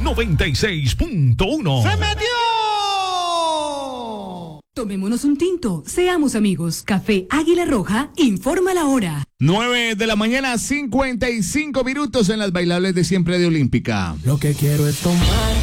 96.1. ¡Se metió! Tomémonos un tinto, seamos amigos. Café Águila Roja, informa la hora. 9 de la mañana, 55 minutos en las bailables de siempre de Olímpica. Lo que quiero es tomar